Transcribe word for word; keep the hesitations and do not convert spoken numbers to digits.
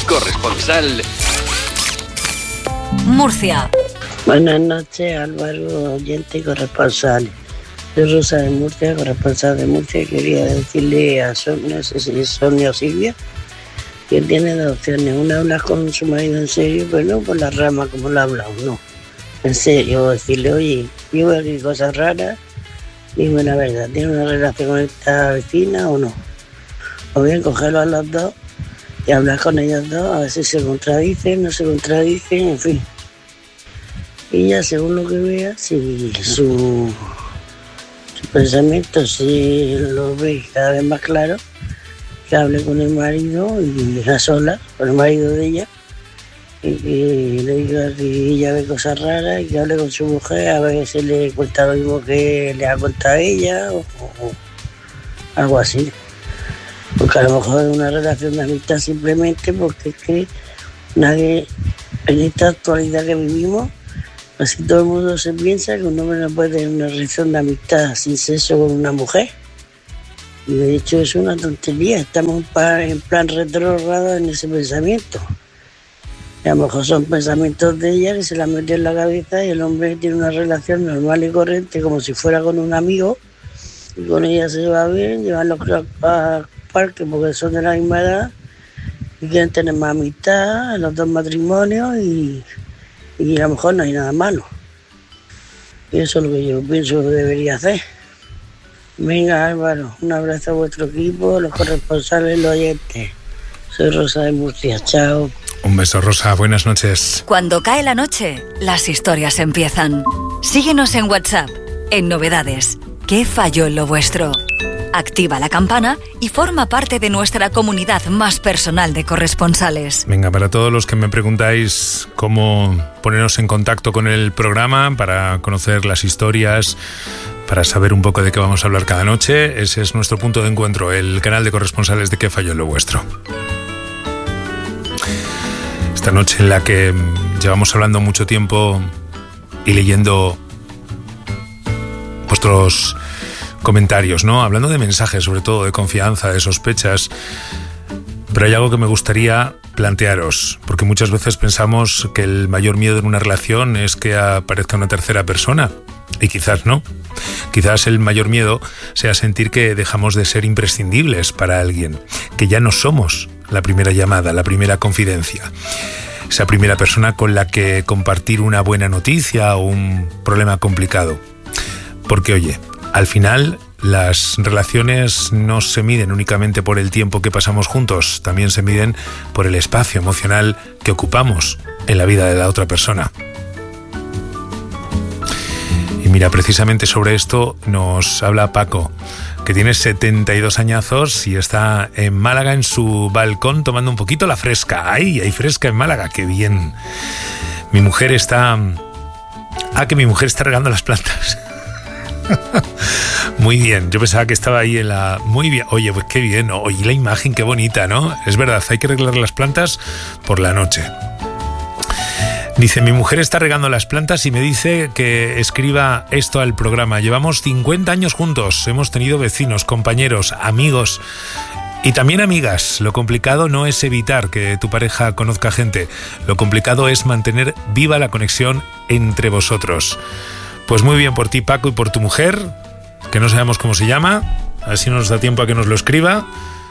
Corresponsal Murcia. Buenas noches, Álvaro, oyente y corresponsal. Soy Rosa de Murcia, corresponsal de Murcia. Quería decirle a Sonia, no sé si es Sonia o Silvia, que tiene dos opciones. Una, hablar con su marido en serio, pero no por la rama como lo ha hablado, no. En serio, decirle, oye, yo veo aquí cosas raras, dime la verdad, ¿tiene una relación con esta vecina o no? O bien cogerlo a los dos y hablar con ellos dos, a ver si se contradicen, no se contradicen, en fin. Y ya según lo que vea, si su, su pensamiento, si lo ve cada vez más claro, que hable con el marido y a solas, con el marido de ella, y que le diga si ella ve cosas raras y que hable con su mujer a ver si le cuenta lo mismo que le ha contado a ella o, o algo así. Porque a lo mejor es una relación de amistad simplemente porque es que nadie, en esta actualidad que vivimos, casi todo el mundo se piensa que un hombre no puede tener una relación de amistad sin sexo con una mujer. Y de hecho es una tontería, estamos en plan retrógrado en ese pensamiento. Y a lo mejor son pensamientos de ella que se la metió en la cabeza y el hombre tiene una relación normal y corriente como si fuera con un amigo y con ella se va bien, llevarlos a parque porque son de la misma edad y quieren tener más amistad en los dos matrimonios y, y a lo mejor no hay nada malo. Y eso es lo que yo pienso que debería hacer. Venga, Álvaro, un abrazo a vuestro equipo, los corresponsales, los oyentes. Soy Rosa de Murcia, chao. Un beso, Rosa, buenas noches. Cuando cae la noche, las historias empiezan. Síguenos en WhatsApp, en Novedades. ¿Qué falló en lo vuestro? Activa la campana y forma parte de nuestra comunidad más personal de corresponsales. Venga, para todos los que me preguntáis cómo poneros en contacto con el programa, para conocer las historias, para saber un poco de qué vamos a hablar cada noche, ese es nuestro punto de encuentro, el canal de corresponsales de ¿Qué falló en lo vuestro? Esta noche en la que llevamos hablando mucho tiempo y leyendo vuestros comentarios, ¿no? Hablando de mensajes, sobre todo de confianza, de sospechas. Pero hay algo que me gustaría plantearos, porque muchas veces pensamos que el mayor miedo en una relación es que aparezca una tercera persona, y quizás no. Quizás el mayor miedo sea sentir que dejamos de ser imprescindibles para alguien, que ya no somos la primera llamada, la primera confidencia, esa primera persona con la que compartir una buena noticia o un problema complicado. Porque, oye, al final, las relaciones no se miden únicamente por el tiempo que pasamos juntos, también se miden por el espacio emocional que ocupamos en la vida de la otra persona. Y mira, precisamente sobre esto nos habla Paco, que tiene setenta y dos añazos y está en Málaga en su balcón tomando un poquito la fresca. ¡Ay, hay fresca en Málaga! ¡Qué bien! Mi mujer está... Ah, que mi mujer está regando las plantas. Muy bien, yo pensaba que estaba ahí en la... Muy bien, oye, pues qué bien, oye, la imagen, qué bonita, ¿no? Es verdad, hay que arreglar las plantas por la noche. Dice, mi mujer está regando las plantas y me dice que escriba esto al programa. Llevamos cincuenta años juntos, hemos tenido vecinos, compañeros, amigos y también amigas. Lo complicado no es evitar que tu pareja conozca gente, lo complicado es mantener viva la conexión entre vosotros. Pues muy bien por ti, Paco, y por tu mujer, que no sabemos cómo se llama, así nos da tiempo a que nos lo escriba.